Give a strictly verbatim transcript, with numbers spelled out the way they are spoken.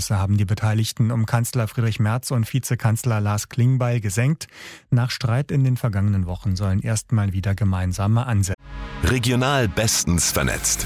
Bündnisse haben die Beteiligten um Kanzler Friedrich Merz und Vizekanzler Lars Klingbeil gesenkt. Nach Streit in den vergangenen Wochen sollen erstmal wieder gemeinsame Ansätze. Regional bestens vernetzt.